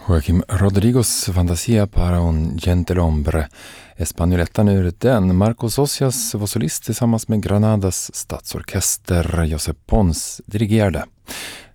Joaquim Rodrigos Fantasia para un gentilhombre. Espanjolettan ur den. Marcos Ocias var solist tillsammans med Granadas statsorkester. Josep Pons dirigerade.